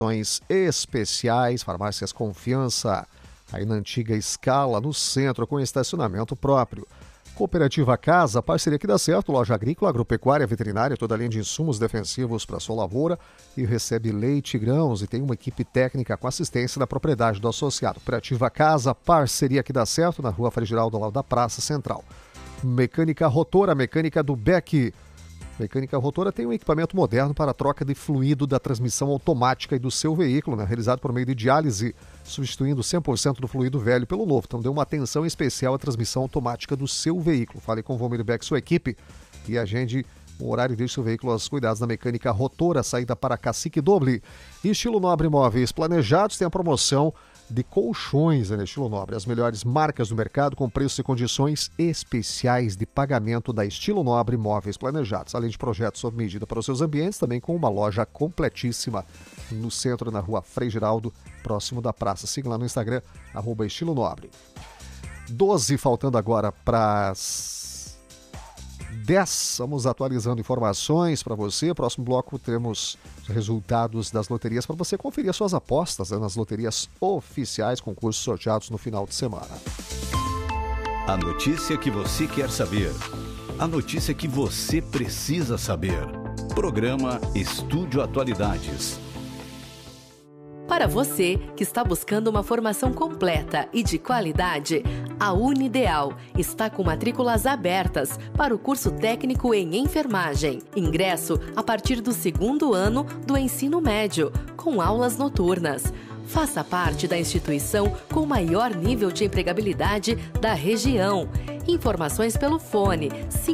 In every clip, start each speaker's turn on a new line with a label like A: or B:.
A: especiais, farmácias Confiança, aí na antiga Escala, no centro, com estacionamento próprio. Cooperativa Casa, parceria que dá certo, loja agrícola, agropecuária, veterinária, toda a linha de insumos defensivos para sua lavoura e recebe leite e grãos e tem uma equipe técnica com assistência da propriedade do associado. Cooperativa Casa, parceria que dá certo, na rua Frei Geraldo, ao lado da Praça Central. Mecânica Rotora, mecânica do Beck. Mecânica Rotora tem um equipamento moderno para a troca de fluido da transmissão automática e do seu veículo, realizado por meio de diálise, substituindo 100% do fluido velho pelo novo. Então dê uma atenção especial à transmissão automática do seu veículo. Fale com o Vomir Beck, sua equipe, e agende o horário e deixe seu veículo aos cuidados da Mecânica Rotora, saída para Cacique Doble. Estilo Nobre Imóveis Planejados tem a promoção de colchões no Estilo Nobre. As melhores marcas do mercado com preços e condições especiais de pagamento da Estilo Nobre Imóveis Planejados. Além de projetos sob medida para os seus ambientes, também com uma loja completíssima no centro, na rua Frei Geraldo, próximo da praça. Siga lá no Instagram, @Estilo Nobre. 12, faltando agora para as 10. Vamos atualizando informações para você. Próximo bloco temos os resultados das loterias para você conferir suas apostas nas loterias oficiais, concursos sorteados no final de semana.
B: A notícia que você quer saber. A notícia que você precisa saber. Programa Estúdio Atualidades.
C: Para você que está buscando uma formação completa e de qualidade, a Unideal está com matrículas abertas para o curso técnico em enfermagem. Ingresso a partir do 2º ano do ensino médio, com aulas noturnas. Faça parte da instituição com maior nível de empregabilidade da região. Informações pelo fone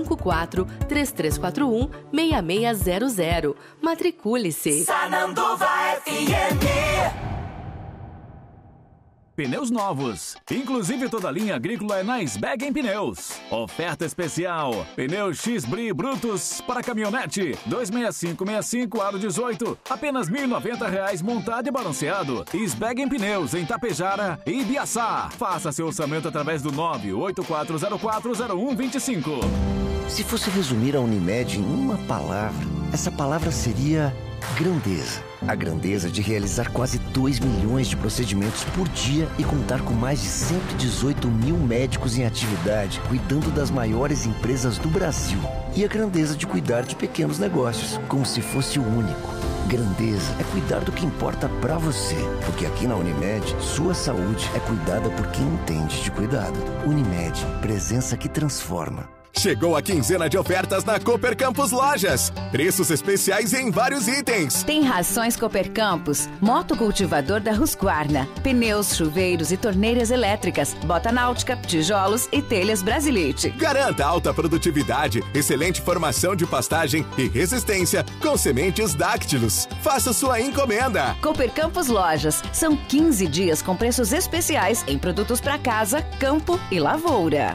C: 54-3341-6600. Matricule-se.
D: Sananduva FM.
E: Pneus novos, inclusive toda a linha agrícola é na Sbeg Pneus. Oferta especial, pneus X-Bri brutos para caminhonete, 26565 aro 18, apenas R$ 1.090 montado e balanceado. Sbeg Pneus em Tapejara e Ibiaçá. Faça seu orçamento através do 984040125.
F: Se fosse resumir a Unimed em uma palavra, essa palavra seria grandeza. A grandeza de realizar quase 2 milhões de procedimentos por dia e contar com mais de 118 mil médicos em atividade, cuidando das maiores empresas do Brasil. E a grandeza de cuidar de pequenos negócios, como se fosse o único. Grandeza é cuidar do que importa pra você, porque aqui na Unimed, sua saúde é cuidada por quem entende de cuidado. Unimed, presença que transforma.
G: Chegou a quinzena de ofertas na Cooper Campus Lojas. Preços especiais em vários itens.
H: Tem rações Cooper Campus, moto cultivador da Husqvarna, pneus, chuveiros e torneiras elétricas, bota náutica, tijolos e telhas Brasilite.
G: Garanta alta produtividade, excelente formação de pastagem e resistência com sementes Dactylus. Faça sua encomenda.
H: Cooper Campus Lojas. São 15 dias com preços especiais em produtos para casa, campo e lavoura.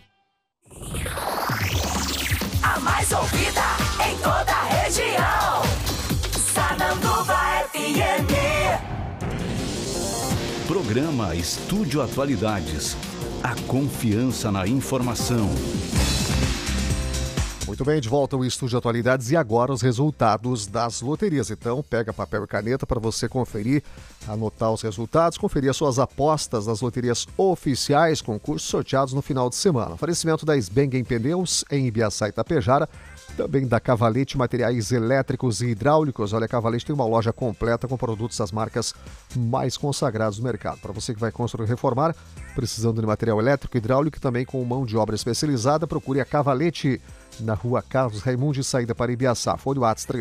D: A mais ouvida em toda a região. Sananduva FM.
B: Programa Estúdio Atualidades. A confiança na informação.
A: Muito bem, de volta ao Estúdio Atualidades e agora os resultados das loterias. Então, pega papel e caneta para você conferir, anotar os resultados, conferir as suas apostas nas loterias oficiais, concursos sorteados no final de semana. Oferecimento da Sbeng Pneus em Ibiaçá e Tapejara, também da Cavalete Materiais Elétricos e Hidráulicos. Olha, a Cavalete tem uma loja completa com produtos das marcas mais consagradas do mercado. Para você que vai construir e reformar, precisando de material elétrico e hidráulico, também com mão de obra especializada, procure a Cavalete na rua Carlos Raimundo, saída para Ibiaçá. Folha WhatsApp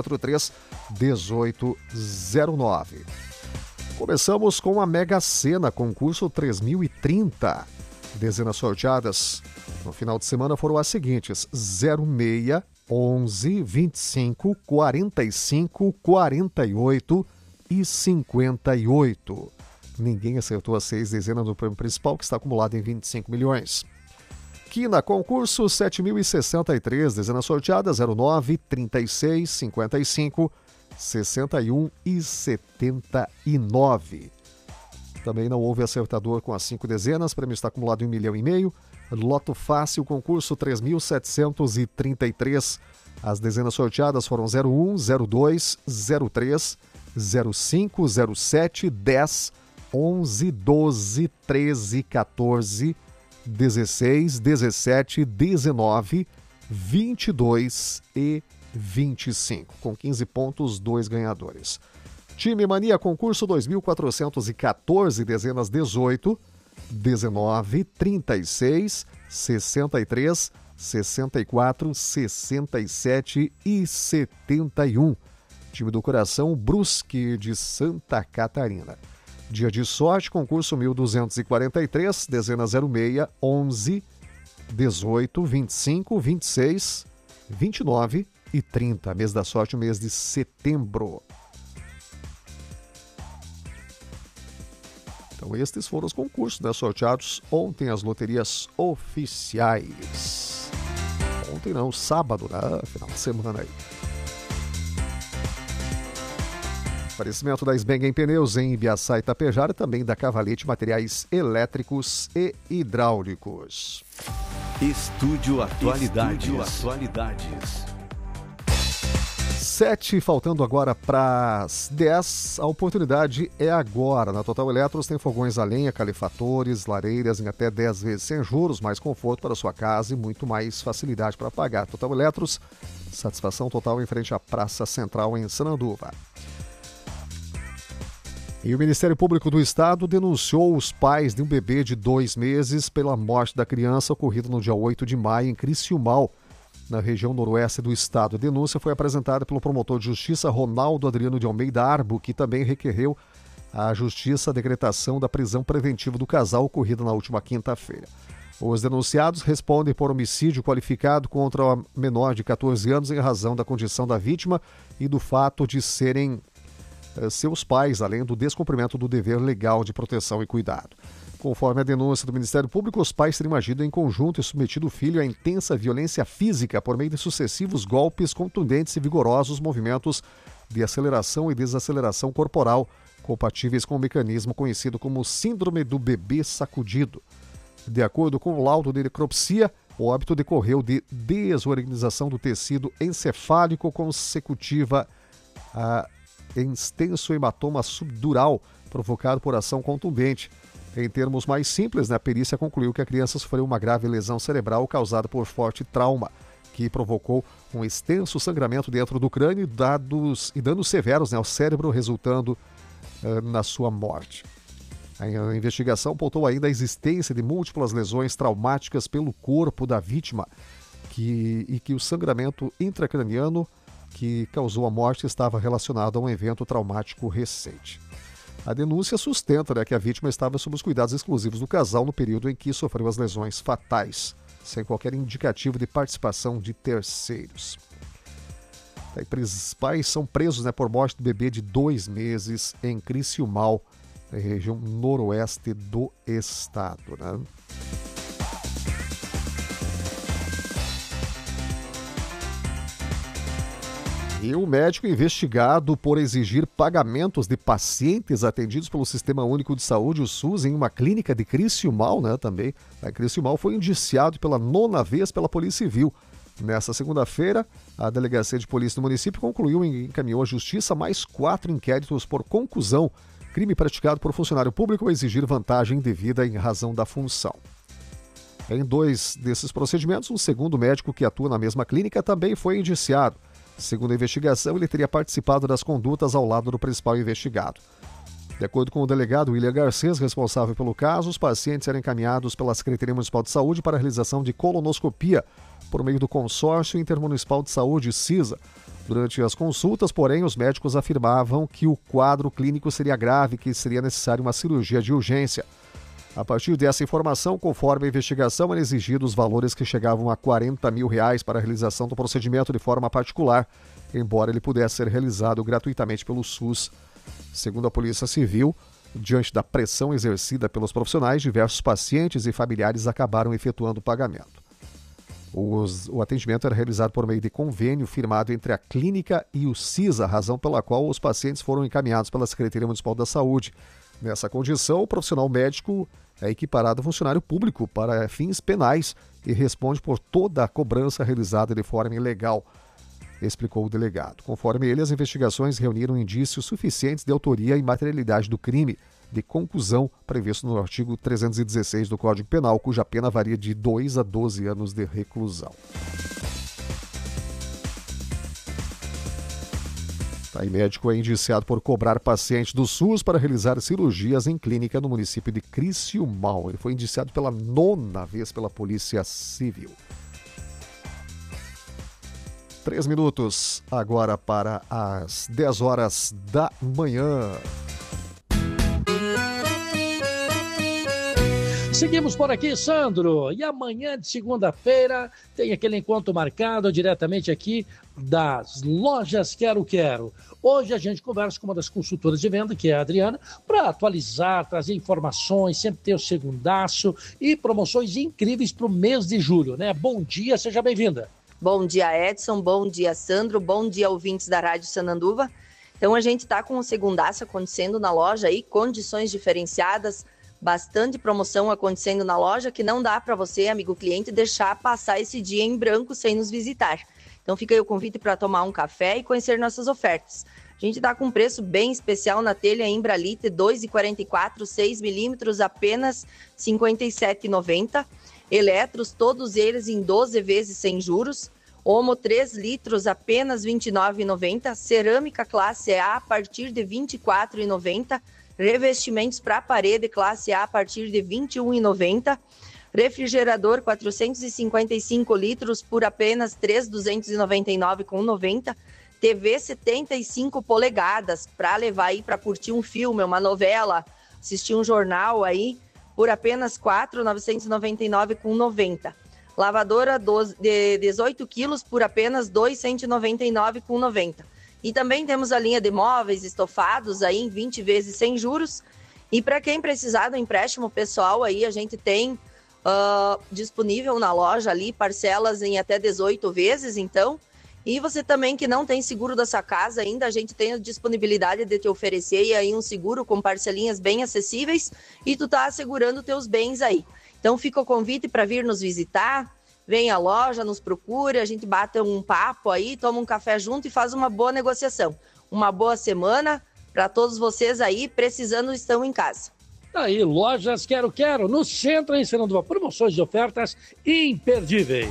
A: 3343-1809. Começamos com a Mega Sena, concurso 3030. Dezenas sorteadas no final de semana foram as seguintes: 06, 11, 25, 45, 48 e 58. Ninguém acertou as 6 dezenas do prêmio principal, que está acumulado em 25 milhões. Quina, concurso 7.063, dezenas sorteadas 09, 36, 55, 61 e 79. Também não houve acertador com as 5 dezenas, prêmio está acumulado em 1,5 milhão. Loto Fácil, concurso 3.733. As dezenas sorteadas foram 01, 02, 03, 05, 07, 10, 11, 12, 13, 14, 16, 17, 19, 22 e 25. Com 15 pontos, 2 ganhadores. Time Mania, concurso 2414, dezenas 18, 19, 36, 63, 64, 67 e 71. Time do coração, Brusque de Santa Catarina. Dia de sorte, concurso 1243, dezenas 06, 11, 18, 25, 26, 29 e 30. Mês da sorte, o mês de setembro. Então estes foram os concursos, né, sorteados ontem, as loterias oficiais. Ontem não, sábado, né, final de semana aí. Oferecimento da Sbeng em Pneus em Ibiaçá e Itapejara, também da Cavalete Materiais Elétricos e Hidráulicos.
B: Estúdio Atualidades.
A: 7, faltando agora para as 10, a oportunidade é agora. Na Total Eletros tem fogões a lenha, calefatores, lareiras em até 10 vezes sem juros, mais conforto para a sua casa e muito mais facilidade para pagar. Total Eletros, satisfação total em frente à Praça Central em Sananduva. E o Ministério Público do Estado denunciou os pais de um bebê de 2 meses pela morte da criança ocorrida no dia 8 de maio em Criciúmal, na região noroeste do estado. A denúncia foi apresentada pelo promotor de justiça Ronaldo Adriano de Almeida Arbo, que também requereu à justiça a decretação da prisão preventiva do casal ocorrida na última quinta-feira. Os denunciados respondem por homicídio qualificado contra a menor de 14 anos em razão da condição da vítima e do fato de serem seus pais, além do descumprimento do dever legal de proteção e cuidado. Conforme a denúncia do Ministério Público, os pais teriam agido em conjunto e submetido o filho a intensa violência física por meio de sucessivos golpes contundentes e vigorosos movimentos de aceleração e desaceleração corporal, compatíveis com o mecanismo conhecido como síndrome do bebê sacudido. De acordo com o laudo de necropsia, o óbito decorreu de desorganização do tecido encefálico consecutiva a extenso hematoma subdural provocado por ação contundente. Em termos mais simples, a perícia concluiu que a criança sofreu uma grave lesão cerebral causada por forte trauma, que provocou um extenso sangramento dentro do crânio e danos severos ao cérebro, resultando na sua morte. A investigação apontou ainda a existência de múltiplas lesões traumáticas pelo corpo da vítima e que o sangramento intracraniano que causou a morte estava relacionado a um evento traumático recente. A denúncia sustenta que a vítima estava sob os cuidados exclusivos do casal no período em que sofreu as lesões fatais, sem qualquer indicativo de participação de terceiros. Pais são presos por morte do bebê de 2 meses em Criciúmal, na região noroeste do estado. E o médico investigado por exigir pagamentos de pacientes atendidos pelo Sistema Único de Saúde, o SUS, em uma clínica de Criciúmal, também. A Criciúmal foi indiciado pela 9ª vez pela Polícia Civil. Nesta segunda-feira, a Delegacia de Polícia do município concluiu e encaminhou à Justiça mais 4 inquéritos por concussão, crime praticado por funcionário público a exigir vantagem indevida em razão da função. Em 2 desses procedimentos, um segundo médico que atua na mesma clínica também foi indiciado. Segundo a investigação, ele teria participado das condutas ao lado do principal investigado. De acordo com o delegado William Garcês, responsável pelo caso, os pacientes eram encaminhados pela Secretaria Municipal de Saúde para a realização de colonoscopia por meio do Consórcio Intermunicipal de Saúde, CISA. Durante as consultas, porém, os médicos afirmavam que o quadro clínico seria grave e que seria necessária uma cirurgia de urgência. A partir dessa informação, conforme a investigação, eram exigidos valores que chegavam a R$40 mil para a realização do procedimento de forma particular, embora ele pudesse ser realizado gratuitamente pelo SUS. Segundo a Polícia Civil, diante da pressão exercida pelos profissionais, diversos pacientes e familiares acabaram efetuando o pagamento. O atendimento era realizado por meio de convênio firmado entre a clínica e o CISA, razão pela qual os pacientes foram encaminhados pela Secretaria Municipal da Saúde. Nessa condição, o profissional médico é equiparado a funcionário público para fins penais e responde por toda a cobrança realizada de forma ilegal. explicou o delegado. Conforme ele, as investigações reuniram indícios suficientes de autoria e materialidade do crime de concusão previsto no artigo 316 do Código Penal, cuja pena varia de 2 a 12 anos de reclusão. Aí, médico é indiciado por cobrar pacientes do SUS para realizar cirurgias em clínica no município de Criciúmal. Ele foi indiciado pela 9ª vez pela Polícia Civil. 3 minutos agora para as 10 horas da manhã.
I: Seguimos por aqui, Sandro. E amanhã de segunda-feira tem aquele encontro marcado diretamente aqui das lojas Quero Quero. Hoje a gente conversa com uma das consultoras de venda, que é a Adriana, para atualizar, trazer informações, sempre ter o segundaço e promoções incríveis para o mês de julho, né? Bom dia, seja bem-vinda.
J: Bom dia, Edson. Bom dia, Sandro. Bom dia, ouvintes da Rádio Sananduva. Então a gente está com o segundaço acontecendo na loja aí, condições diferenciadas, bastante promoção acontecendo na loja, que não dá para você, amigo cliente, deixar passar esse dia em branco sem nos visitar. Então fica aí o convite para tomar um café e conhecer nossas ofertas. A gente está com um preço bem especial na telha Embralite 2,44, 6mm, apenas R$ 57,90. Eletros, todos eles em 12 vezes sem juros. Omo 3 litros, apenas R$ 29,90. Cerâmica classe A, a partir de R$ 24,90. Revestimentos para parede classe A partir de R$ 21,90. Refrigerador 455 litros por apenas R$ 3.299,90. TV 75 polegadas para levar aí para curtir um filme, uma novela, assistir um jornal aí por apenas R$ 4.999,90. Lavadora de 18 quilos por apenas R$ 299,90. E também temos a linha de móveis estofados aí em 20 vezes sem juros. E para quem precisar do empréstimo pessoal aí, a gente tem disponível na loja ali parcelas em até 18 vezes, então. E você também que não tem seguro da sua casa ainda, a gente tem a disponibilidade de te oferecer aí um seguro com parcelinhas bem acessíveis e tu tá assegurando teus bens aí. Então fica o convite para vir nos visitar. Vem à loja, nos procure, a gente bate um papo aí, toma um café junto e faz uma boa negociação. Uma boa semana para todos vocês aí, precisando, estão em casa.
I: Aí, lojas Quero Quero, no centro, ensinando promoções de ofertas imperdíveis.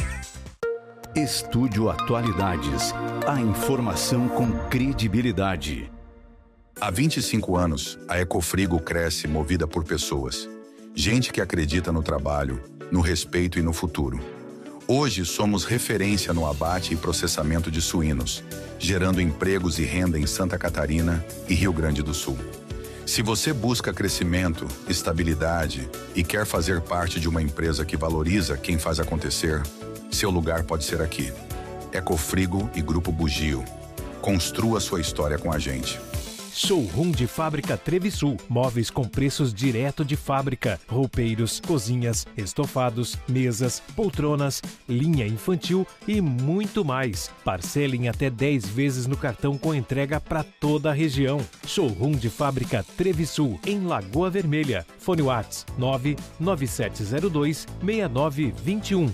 B: Estúdio Atualidades. A informação com credibilidade.
K: Há 25 anos, a Ecofrigo cresce movida por pessoas. Gente que acredita no trabalho, no respeito e no futuro. Hoje somos referência no abate e processamento de suínos, gerando empregos e renda em Santa Catarina e Rio Grande do Sul. Se você busca crescimento, estabilidade e quer fazer parte de uma empresa que valoriza quem faz acontecer, seu lugar pode ser aqui. Ecofrigo e Grupo Bugio. Construa sua história com a gente.
L: Showroom de Fábrica Trevisul. Móveis com preços direto de fábrica. Roupeiros, cozinhas, estofados, mesas, poltronas, linha infantil e muito mais. Parcelem até 10 vezes no cartão com entrega para toda a região. Showroom de Fábrica Trevisul, em Lagoa Vermelha. Fone WhatsApp 99702-6921.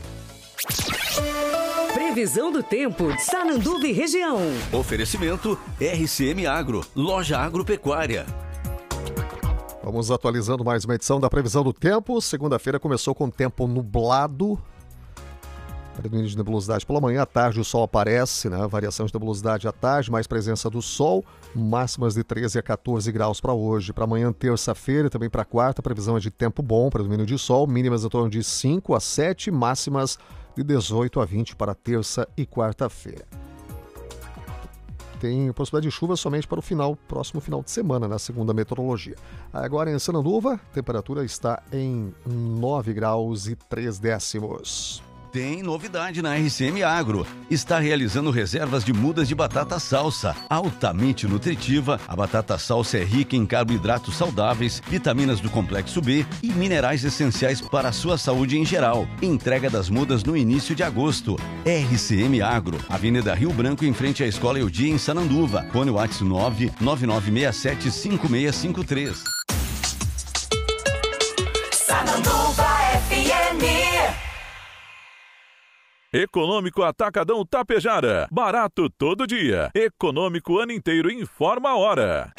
C: Previsão do tempo, Sananduva e região.
B: Oferecimento RCM Agro, loja agropecuária.
A: Vamos atualizando mais uma edição da previsão do tempo. Segunda-feira começou com tempo nublado. Predomínio de nebulosidade pela manhã, à tarde o sol aparece, né? Variação de nebulosidade à tarde, mais presença do sol, máximas de 13 a 14 graus para hoje. Para amanhã, terça-feira, e também para quarta, previsão é de tempo bom, predomínio de sol, mínimas em torno de 5 a 7, máximas de 18 a 20 para terça e quarta-feira. Tem possibilidade de chuva somente para o próximo final de semana, na segunda meteorologia. Agora em Sananduva, a temperatura está em 9 graus e 3 décimos.
B: Tem novidade na RCM Agro. Está realizando reservas de mudas de batata salsa. Altamente nutritiva, a batata salsa é rica em carboidratos saudáveis, vitaminas do complexo B e minerais essenciais para a sua saúde em geral. Entrega das mudas no início de agosto. RCM Agro, Avenida Rio Branco, em frente à Escola Eudia, em Sananduva. Fone WhatsApp 999675653.
D: Sananduva FM.
E: Econômico Atacadão Tapejara. Barato todo dia. Econômico ano inteiro. Informa a hora.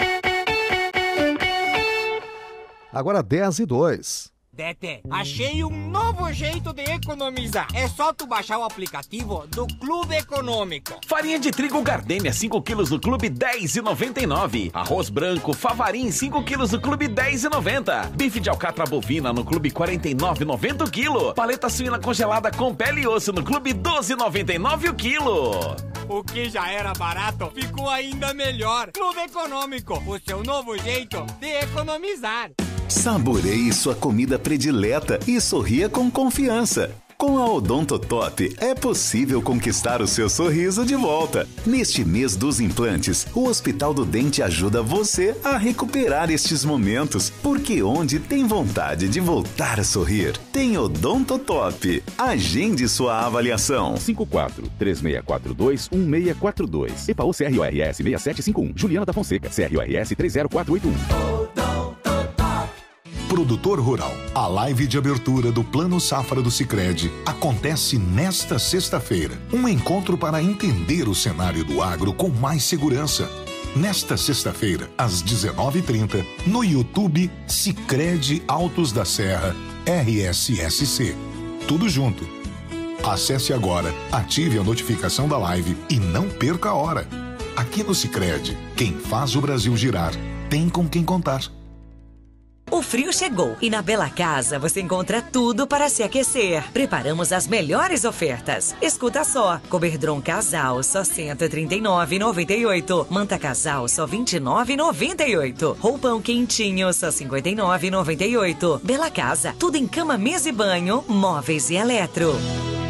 A: Agora 10:02.
M: Tete, achei um novo jeito de economizar. É só tu baixar o aplicativo do Clube Econômico.
N: Farinha de trigo Gardênia 5 quilos no Clube 10,99. Arroz branco Favarim 5 quilos no Clube 10,90. Bife de alcatra bovina no Clube 49,90 o quilo. Paleta suína congelada com pele e osso no Clube 12,99 o quilo.
M: O que já era barato ficou ainda melhor. Clube Econômico, o seu novo jeito de economizar.
O: Saboreie sua comida predileta e sorria com confiança. Com a Odontotop é possível conquistar o seu sorriso de volta. Neste mês dos implantes, o Hospital do Dente ajuda você a recuperar estes momentos, porque onde tem vontade de voltar a sorrir, tem Odontotop. Agende sua avaliação.
P: 54-3642-1642. EPAU CRORS 6751. Juliana da Fonseca, CRORS 30481.
Q: Produtor Rural. A live de abertura do Plano Safra do Sicredi acontece nesta sexta-feira. Um encontro para entender o cenário do agro com mais segurança. Nesta sexta-feira, às 19h30, no YouTube Sicredi Altos da Serra, RSSC. Tudo junto. Acesse agora, ative a notificação da live e não perca a hora. Aqui no Sicredi, quem faz o Brasil girar tem com quem contar.
R: O frio chegou e na Bela Casa você encontra tudo para se aquecer. Preparamos as melhores ofertas. Escuta só, Coberdron Casal só R$ 139,98. Manta Casal só R$ 29,98. Roupão quentinho só R$ 59,98. Bela Casa, tudo em cama, mesa e banho, móveis e eletro.